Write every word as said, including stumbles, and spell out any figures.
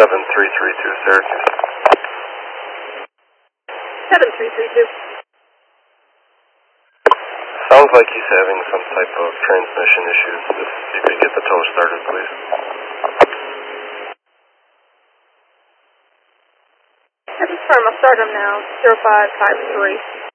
seven three three two, Syracuse. seven three three two. Sounds like he's having some type of transmission issues. If you could get the tow started, please. Confirm, I'll start him now. zero five five three.